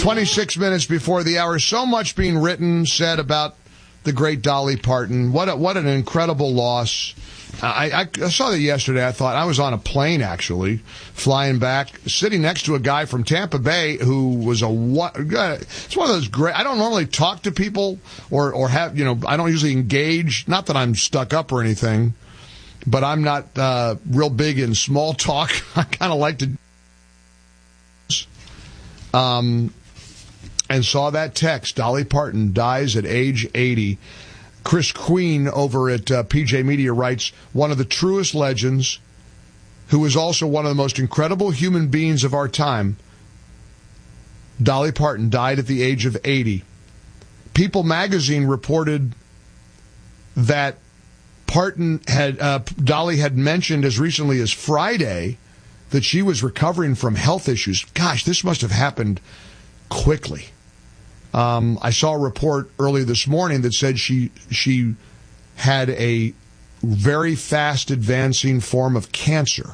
26 minutes before the hour. So much being written, said about the great Dolly Parton. What an incredible loss. I saw that yesterday. I thought I was on a plane, actually, flying back, sitting next to a guy from Tampa Bay who was it's one of those great, I don't normally talk to people or have, I don't usually engage. Not that I'm stuck up or anything, but I'm not real big in small talk. I kind of like to, and saw that text. Dolly Parton dies at age 80. Chris Queen over at PJ Media writes, one of the truest legends, who is also one of the most incredible human beings of our time. Dolly Parton died at the age of 80. People magazine reported that Dolly had mentioned as recently as Friday that she was recovering from health issues. Gosh, this must have happened quickly. I saw a report early this morning that said she had a very fast advancing form of cancer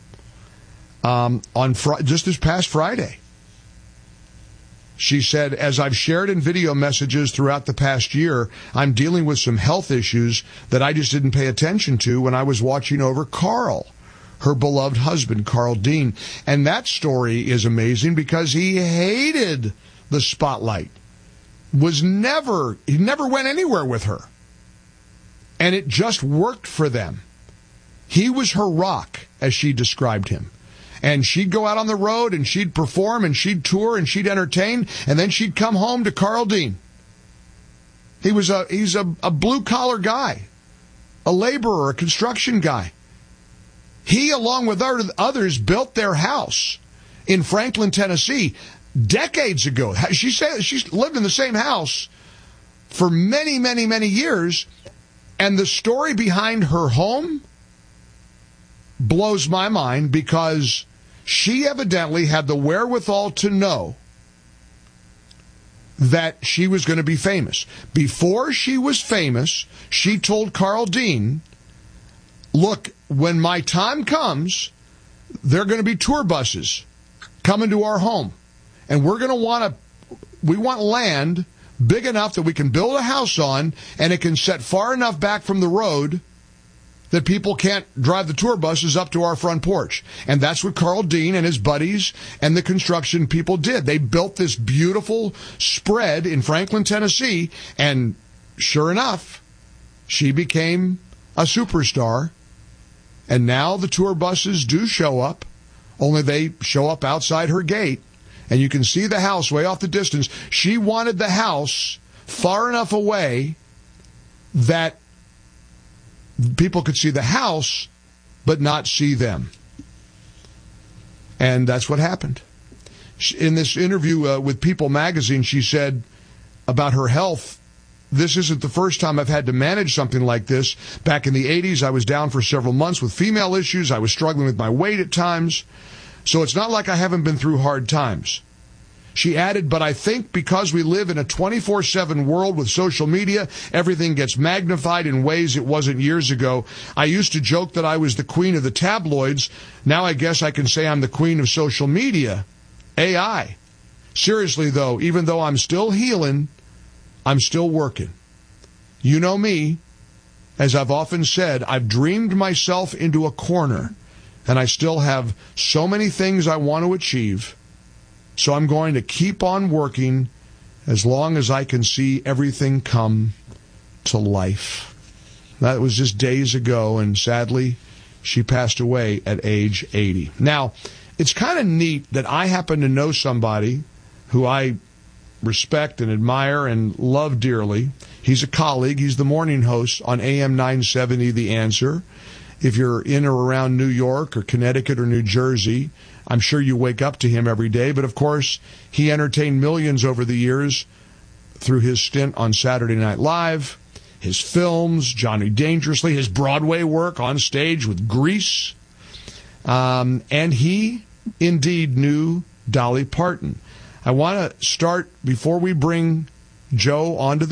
just this past Friday. She said, as I've shared in video messages throughout the past year, I'm dealing with some health issues that I just didn't pay attention to when I was watching over Carl, her beloved husband, Carl Dean. And that story is amazing because he hated the spotlight. He never went anywhere with her. And it just worked for them. He was her rock, as she described him. And she'd go out on the road and she'd perform and she'd tour and she'd entertain, and then she'd come home to Carl Dean. He's a blue collar guy, a laborer, a construction guy. He, along with others, built their house in Franklin, Tennessee, decades ago. She said she's lived in the same house for many, many, many years, and the story behind her home blows my mind because she evidently had the wherewithal to know that she was going to be famous. Before she was famous, she told Carl Dean, look, when my time comes, there are going to be tour buses coming to our home. And we're going to we want land big enough that we can build a house on, and it can set far enough back from the road that people can't drive the tour buses up to our front porch. And that's what Carl Dean and his buddies and the construction people did. They built this beautiful spread in Franklin, Tennessee, and sure enough, she became a superstar. And now the tour buses do show up, only they show up outside her gate. And you can see the house way off the distance. She wanted the house far enough away that people could see the house, but not see them. And that's what happened. In this interview with People magazine, she said about her health, this isn't the first time I've had to manage something like this. Back in the 80s, I was down for several months with female issues. I was struggling with my weight at times. So it's not like I haven't been through hard times. She added, but I think because we live in a 24/7 world with social media, everything gets magnified in ways it wasn't years ago. I used to joke that I was the queen of the tabloids. Now I guess I can say I'm the queen of social media. AI. Seriously, though, even though I'm still healing, I'm still working. You know me. As I've often said, I've dreamed myself into a corner. And I still have so many things I want to achieve. So I'm going to keep on working as long as I can see everything come to life. That was just days ago, and sadly, she passed away at age 80. Now, it's kind of neat that I happen to know somebody who I respect and admire and love dearly. He's a colleague. He's the morning host on AM 970, The Answer. If you're in or around New York or Connecticut or New Jersey, I'm sure you wake up to him every day. But, of course, he entertained millions over the years through his stint on Saturday Night Live, his films, Johnny Dangerously, his Broadway work on stage with Grease. And he, indeed, knew Dolly Parton. I want to start, before we bring Joe onto the